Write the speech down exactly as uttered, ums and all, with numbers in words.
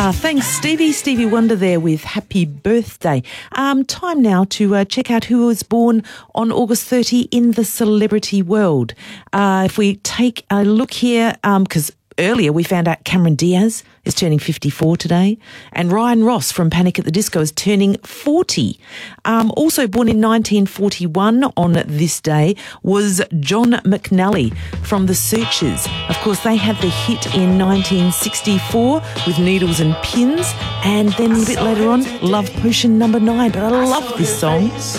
Ah, thanks, Stevie. Stevie Wonder there with Happy Birthday. Um, time now to uh, check out who was born on August thirtieth in the celebrity world. Uh, if we take a look here, because um, earlier we found out Cameron Diaz is turning fifty-four today, and Ryan Ross from Panic at the Disco is turning forty. Um, also born in nineteen forty-one on this day was John McNally from The Searchers. Of course, they had the hit in nineteen sixty-four with Needles and Pins, and then a bit later on, Love Potion number nine. But I love this song.